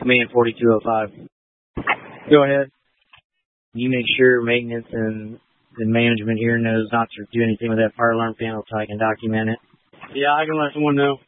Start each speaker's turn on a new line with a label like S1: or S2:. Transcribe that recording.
S1: Command 4205.
S2: Go ahead.
S1: You make sure maintenance and the management here knows not to do anything with that fire alarm panel so I can document it.
S2: Yeah, I can let someone know.